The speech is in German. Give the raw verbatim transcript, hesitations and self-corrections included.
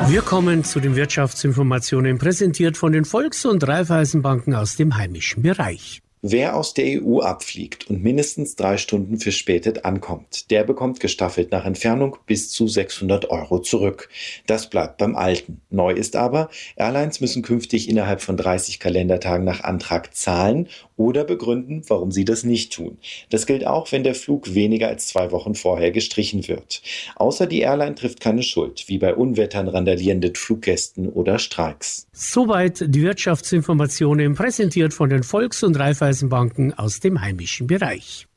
Wir kommen zu den Wirtschaftsinformationen, präsentiert von den Volks- und Raiffeisenbanken aus dem heimischen Bereich. Wer aus der E U abfliegt und mindestens drei Stunden verspätet ankommt, der bekommt gestaffelt nach Entfernung bis zu sechshundert Euro zurück. Das bleibt beim Alten. Neu ist aber, Airlines müssen künftig innerhalb von dreißig Kalendertagen nach Antrag zahlen oder begründen, warum sie das nicht tun. Das gilt auch, wenn der Flug weniger als zwei Wochen vorher gestrichen wird. Außer die Airline trifft keine Schuld, wie bei Unwettern, randalierenden Fluggästen oder Streiks. Soweit die Wirtschaftsinformationen, präsentiert von den Volks- und Raiffeisenbanken aus dem heimischen Bereich.